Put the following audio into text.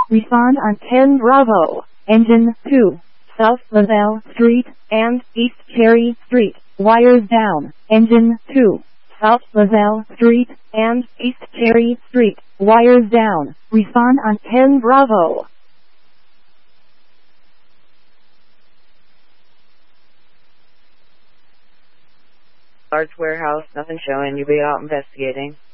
Respond on 10 Bravo. Engine 2. South LaSalle Street and East Cherry Street. Wires down. Engine 2. South LaSalle Street and East Cherry Street. Wires down. Respond on 10 Bravo. Large warehouse, nothing showing. You'll be out investigating.